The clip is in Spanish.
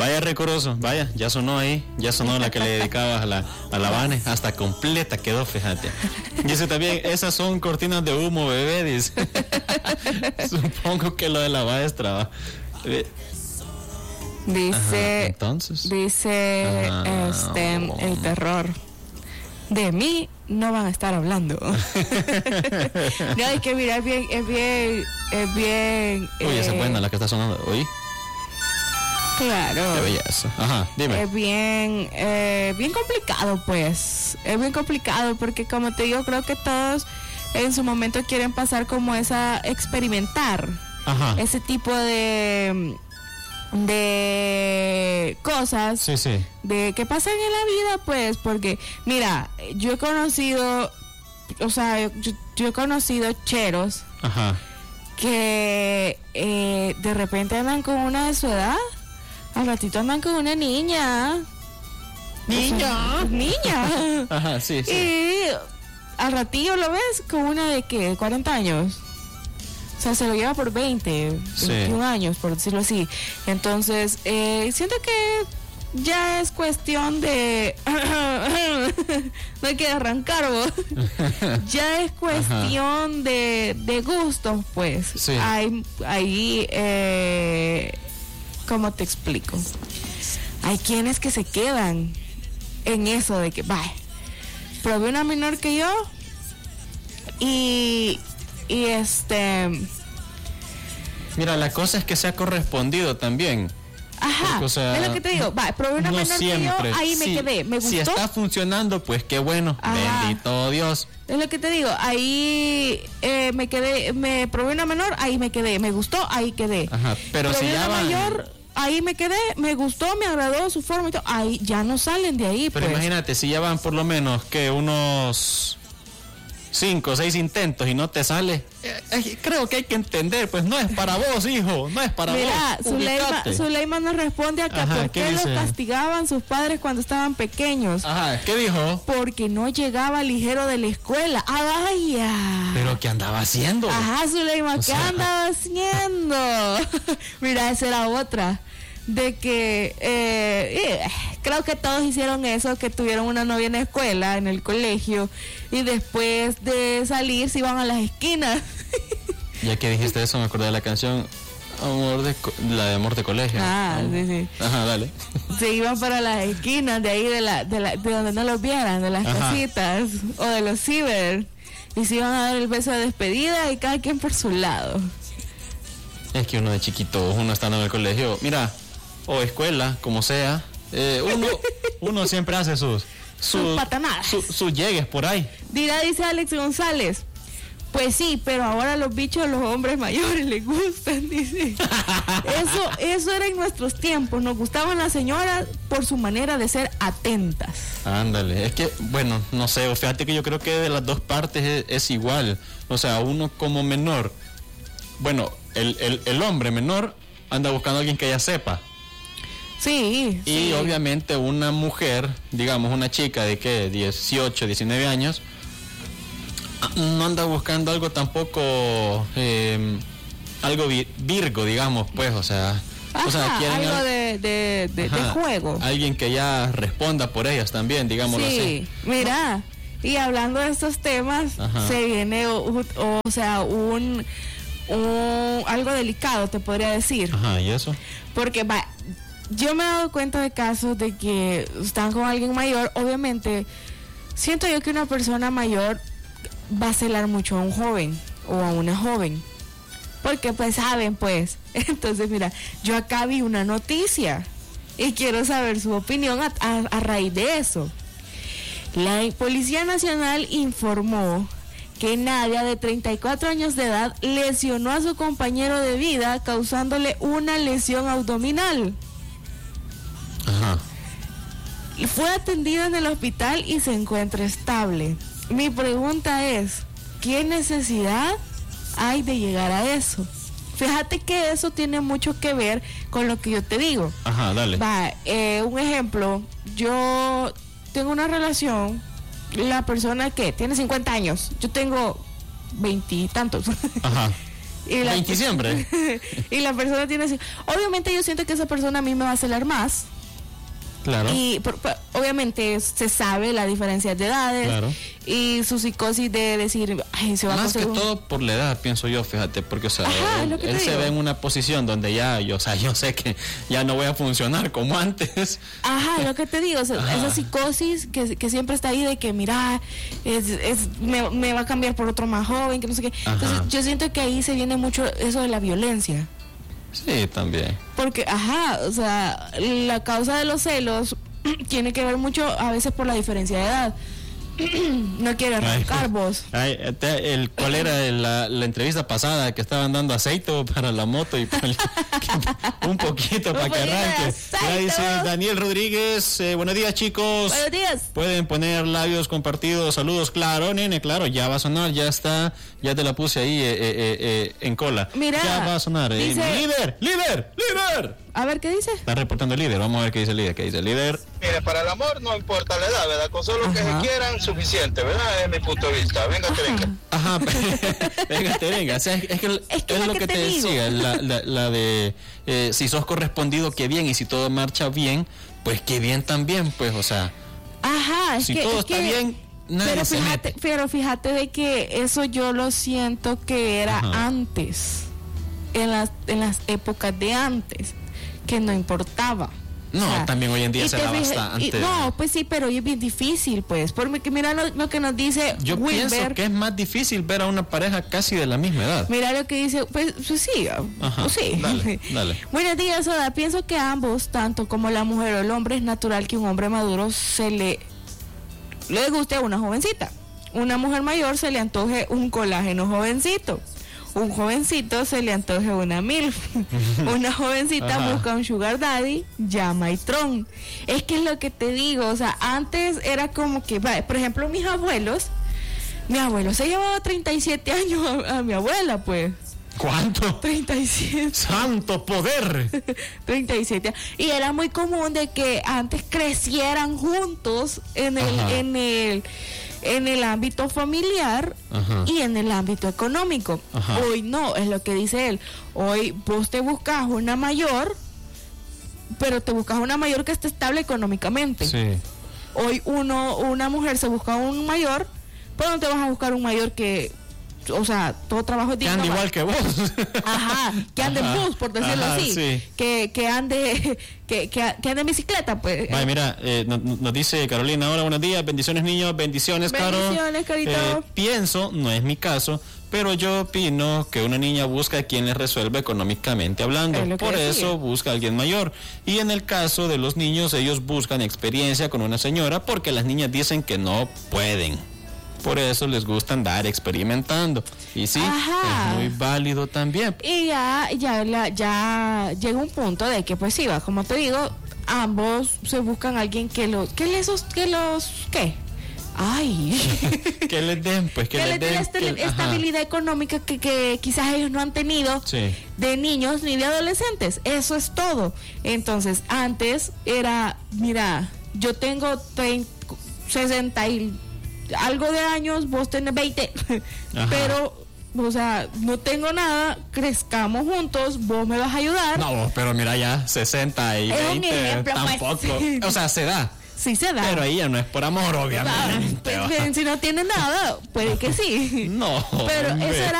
Vaya recoroso, vaya, ya sonó ahí, ya sonó la que le dedicabas a la Vane, hasta completa quedó, fíjate. Dice también, esas son cortinas de humo, bebé, dice. Supongo que lo de la maestra va. Dice, ajá, entonces. Dice el terror. De mí no van a estar hablando. No, es que mira, es bien. Uy, esa es buena la que está sonando. Oye. Claro. Qué belleza. Ajá, dime. Es bien complicado, pues. Es bien complicado porque, como te digo, creo que todos en su momento quieren pasar como experimentar. Ajá. Ese tipo de cosas, sí, de que pasan en la vida, pues, porque mira, yo he conocido cheros, ajá, que de repente andan con una de su edad, al ratito andan con una niña, ajá, sí, y al ratillo lo ves con una de que 40 años. O sea, se lo lleva por 21 años, por decirlo así. Entonces, siento que ya es cuestión de... no hay que arrancar, vos. Ya es cuestión de gustos, pues. Sí. Hay ¿cómo te explico? Hay quienes que se quedan en eso de que, probé una menor que yo y mira, la cosa es que se ha correspondido también. Ajá, porque, o sea, es lo que te digo, probé una menor siempre. que yo, ahí me quedé, me gustó. Si está funcionando, pues qué bueno, bendito Dios. Es lo que te digo, ahí me quedé, me probé una menor, ahí me quedé, me gustó, ahí quedé. Ajá, pero probé si ya una van... mayor, ahí me quedé, me gustó, me agradó su forma y todo, ahí ya no salen de ahí. Pero pues. imagínate, si ya van por lo menos que unos 5 o 6 intentos y no te sale, creo que hay que entender, pues no es para vos, hijo, no es para vos. Mira, Zuleima nos responde acá, ¿por qué los castigaban sus padres cuando estaban pequeños? Ajá, ¿qué dijo? Porque no llegaba ligero de la escuela. ¡Ay, ya! ¿Pero qué andaba haciendo? Ajá, Zuleima, ¿qué andaba haciendo? Mira, esa era otra. De que creo que todos hicieron eso, que tuvieron una novia en la escuela, en el colegio, y después de salir se iban a las esquinas. Ya que dijiste eso, me acordé de la canción la de Amor de Colegio. Sí. Ajá, dale. Se iban para las esquinas de ahí de donde no los vieran, de las casitas o de los ciber, y se iban a dar el beso de despedida y cada quien por su lado. Es que uno de chiquito, uno estando en el colegio, mira, o escuela, como sea, uno siempre hace sus patanadas, sus llegues por ahí. Dice Alex González, pues sí, pero ahora los bichos a los hombres mayores les gustan, dice. Eso era en nuestros tiempos, nos gustaban las señoras por su manera de ser atentas. Ándale, es que, bueno, no sé, fíjate que yo creo que de las dos partes es igual, o sea, uno como menor, bueno, el hombre menor anda buscando a alguien que ya sepa. Sí. Y obviamente una mujer, digamos una chica de que 18, 19 años, no anda buscando algo tampoco, algo virgo, digamos, pues, o sea, quieren algo de juego. Alguien que ya responda por ellas también, digámoslo así. Mira, y hablando de estos temas, se viene, algo delicado, te podría decir. Ajá, ¿y eso? Porque yo me he dado cuenta de casos de que están con alguien mayor. Obviamente, siento yo que una persona mayor va a celar mucho a un joven o a una joven. Porque pues saben, pues. Entonces, mira, yo acá vi una noticia y quiero saber su opinión a raíz de eso. La Policía Nacional informó que Nadia, de 34 años de edad, lesionó a su compañero de vida causándole una lesión abdominal. Ajá. Fue atendida en el hospital y se encuentra estable. Mi pregunta es, ¿qué necesidad hay de llegar a eso? Fíjate que eso tiene mucho que ver con lo que yo te digo. Ajá, dale. Un ejemplo, yo tengo una relación, la persona que tiene 50 años, yo tengo 20 y tantos. Ajá. Y 20 de diciembre. y la persona tiene así. Obviamente yo siento que esa persona a mí me va a celar más. Claro. Y obviamente se sabe la diferencia de edades. Claro. Y su psicosis de decir, ay, se va Más a que conseguir todo por la edad, pienso yo, fíjate, porque, o sea, Ajá, él se ve en una posición donde ya, yo sé que ya no voy a funcionar como antes. Ajá, lo que te digo, o sea, esa psicosis que siempre está ahí de que, mira, me va a cambiar por otro más joven, que no sé qué. Ajá. Entonces, yo siento que ahí se viene mucho eso de la violencia. Sí, también. Porque, o sea, la causa de los celos tiene que ver mucho a veces por la diferencia de edad. No quiere arrancar vos. ¿Cuál era la entrevista pasada que estaban dando aceite para la moto y un poquito para que arranque? Ya dice Daniel Rodríguez, buenos días, chicos. Buenos días. Pueden poner labios compartidos, saludos, claro, nene, claro, ya va a sonar, ya está, ya te la puse ahí en cola. Mira, ya va a sonar. dice, ¡Líder! A ver, ¿qué dice? Está reportando el líder, vamos a ver qué dice el líder. Mire, para el amor no importa la edad, ¿verdad? Con solo que se quieran, suficiente, ¿verdad? Es mi punto de vista. Venga. Ajá, venga. O sea, es lo que te decía, la de si sos correspondido, qué bien, y si todo marcha bien, pues qué bien también, pues, o sea. Ajá, si todo está bien, nadie se mete. Pero fíjate de que eso yo lo siento que era antes, en las épocas de antes, que no importaba. No, o sea, también hoy en día se da bastante. No, pues sí, pero es bien difícil, pues. Porque mira lo que nos dice Yo Wilber. Pienso que es más difícil ver a una pareja casi de la misma edad. Mira lo que dice, pues sí. Ajá, pues sí. Dale. Buenos días, Oda. Pienso que a ambos, tanto como la mujer o el hombre, es natural que un hombre maduro le guste a una jovencita. Una mujer mayor se le antoje un colágeno jovencito. Un jovencito se le antoje una MILF. Una jovencita busca un sugar daddy, llama y tron. Es que es lo que te digo, o sea, antes era como que, por ejemplo, mi abuelo se llevaba 37 años a mi abuela, pues. ¿Cuánto? 37. ¡Santo poder! 37. Y era muy común de que antes crecieran juntos en el ámbito familiar y en el ámbito económico. Hoy no, es lo que dice él. Hoy vos te buscas una mayor, pero te buscas una mayor que esté estable económicamente. Sí. Hoy una mujer se busca un mayor, pero no te vas a buscar un mayor que, o sea, todo trabajo es digno. Que ande igual que vos. Que ande en bus, por decirlo así. Sí. Que ande en bicicleta, pues. Vale, mira, nos dice Carolina, hola, buenos días, bendiciones niños, bendiciones, Caro. Bendiciones, Carito. Pienso, no es mi caso, pero yo opino que una niña busca a quien le resuelva económicamente hablando. Por eso busca a alguien mayor. Y en el caso de los niños, ellos buscan experiencia con una señora porque las niñas dicen que no pueden. Por eso les gusta andar experimentando. Y sí, es muy válido también. Y ya llega un punto de que, pues sí, como te digo, ambos se buscan a alguien que les den, pues, que les den estabilidad económica que quizás ellos no han tenido de niños ni de adolescentes. Eso es todo. Entonces, antes era, mira, yo tengo 60 y algo de años, vos tenés 20, pero, o sea, no tengo nada, crezcamos juntos, vos me vas a ayudar. No, pero mira ya, 60 y 20, ejemplo, tampoco, pues, o sea, se da. Sí se da. Pero ella no es por amor, obviamente. Si no tiene nada, puede que sí. No. Pero eso era